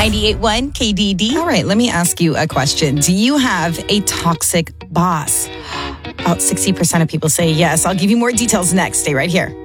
98.1 KDD. All right, let me ask you a question. Do you have a toxic boss? About 60% of people say yes. I'll give you more details next. Stay right here.